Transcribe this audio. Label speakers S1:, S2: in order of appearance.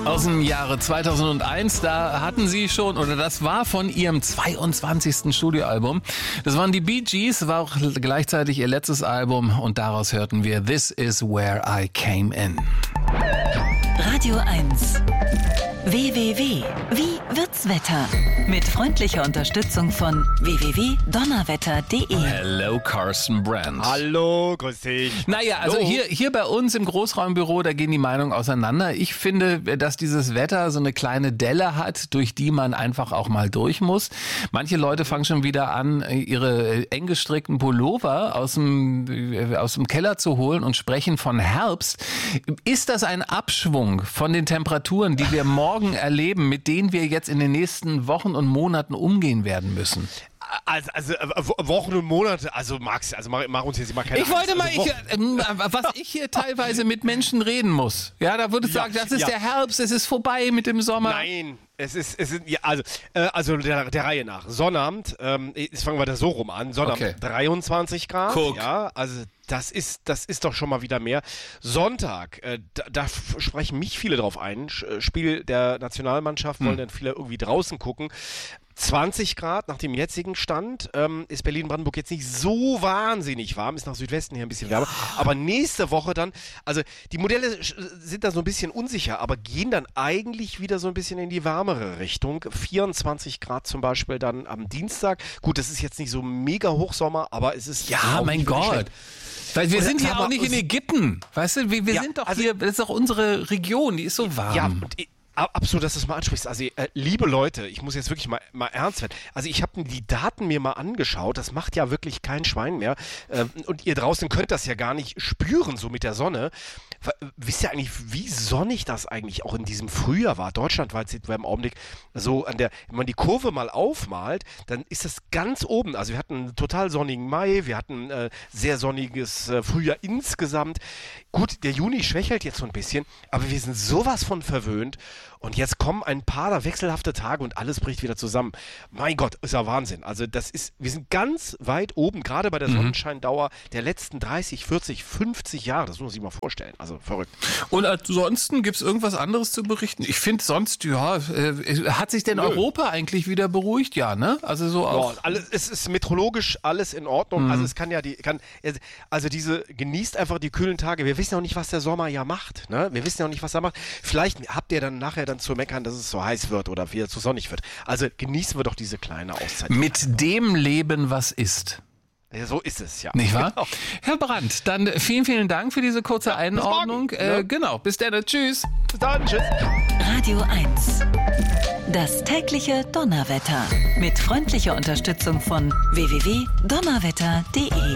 S1: Aus dem Jahre 2001, da hatten sie schon, oder das war von ihrem 22. Studioalbum. Das waren die Bee Gees, war auch gleichzeitig ihr letztes Album und daraus hörten wir This Is Where I Came In.
S2: Radio 1. WWW. Wie wird's Wetter? Mit freundlicher Unterstützung von www.donnerwetter.de.
S1: Hello, Carsten Brandt.
S3: Hallo, grüß dich.
S1: Naja, also hier bei uns im Großraumbüro, da gehen die Meinungen auseinander. Ich finde, dass dieses Wetter so eine kleine Delle hat, durch die man einfach auch mal durch muss. Manche Leute fangen schon wieder an, ihre eng gestrickten Pullover aus dem Keller zu holen und sprechen von Herbst. Ist das ein Abschwung von den Temperaturen, die wir morgen erleben, mit denen wir jetzt in den nächsten Wochen und Monaten umgehen werden müssen?
S3: Also Wochen und Monate, also Max, mach uns jetzt mal keine
S1: Ich wollte
S3: Angst.
S1: mal, was ich hier teilweise mit Menschen reden muss. Ja, da würde ich sagen, das ist der Herbst, es ist vorbei mit dem Sommer.
S3: Nein, also der Reihe nach. Sonnabend, jetzt fangen wir da so rum an. Sonnabend
S1: Okay.
S3: 23 Grad.
S1: Guck.
S3: Ja, also das ist doch schon mal wieder mehr. Sonntag, da sprechen mich viele drauf ein. Spiel der Nationalmannschaft, wollen dann viele irgendwie draußen gucken. 20 Grad nach dem jetzigen Stand, ist Berlin-Brandenburg jetzt nicht so wahnsinnig warm, ist nach Südwesten hier ein bisschen wärmer, aber nächste Woche dann, also die Modelle sind da so ein bisschen unsicher, aber gehen dann eigentlich wieder so ein bisschen in die wärmere Richtung, 24 Grad zum Beispiel dann am Dienstag, gut, das ist jetzt nicht so mega Hochsommer, aber es ist
S1: Ja,
S3: auch
S1: mein
S3: nicht wirklich
S1: Gott.
S3: schlecht.
S1: Weil wir
S3: Und
S1: sind
S3: sag
S1: ja
S3: mal,
S1: auch nicht in Ägypten. Weißt du, wir
S3: Ja,
S1: sind doch
S3: also-
S1: hier, das ist doch unsere Region, die ist so warm.
S3: Ja, und absolut, dass du es mal ansprichst. Also, liebe Leute, ich muss jetzt wirklich mal ernst werden. Also, ich habe die Daten mir mal angeschaut. Das macht ja wirklich kein Schwein mehr. Und ihr draußen könnt das ja gar nicht spüren, so mit der Sonne. Wisst ihr eigentlich, wie sonnig das eigentlich auch in diesem Frühjahr war? Deutschlandweit sind wir im Augenblick so wenn man die Kurve mal aufmalt, dann ist das ganz oben. Also, wir hatten einen total sonnigen Mai, wir hatten sehr sonniges Frühjahr insgesamt. Gut, der Juni schwächelt jetzt so ein bisschen, aber wir sind sowas von verwöhnt. Und jetzt kommen ein paar da wechselhafte Tage und alles bricht wieder zusammen. Mein Gott, ist ja Wahnsinn. Also wir sind ganz weit oben, gerade bei der Sonnenscheindauer der letzten 30, 40, 50 Jahre. Das muss man sich mal vorstellen. Also verrückt.
S1: Und ansonsten gibt es irgendwas anderes zu berichten? Ich finde sonst, hat sich denn Europa eigentlich wieder beruhigt? Ja, ne? Also so auch.
S3: Ja, es ist meteorologisch alles in Ordnung. Also es genießt einfach die kühlen Tage. Wir wissen ja auch nicht, was der Sommer ja macht. Ne? Wir wissen ja auch nicht, was er macht. Vielleicht habt ihr dann nachher zu meckern, dass es so heiß wird oder wieder zu sonnig wird. Also genießen wir doch diese kleine Auszeit.
S1: Mit dem Leben, was ist.
S3: Ja, so ist es, ja.
S1: Nicht wahr?
S3: Genau.
S1: Herr Brandt, dann vielen, vielen Dank für diese kurze Einordnung.
S3: bis morgen, ne?
S1: Genau, bis dann. Tschüss.
S3: Bis dann, tschüss.
S2: Radio 1. Das tägliche Donnerwetter. Mit freundlicher Unterstützung von www.donnerwetter.de.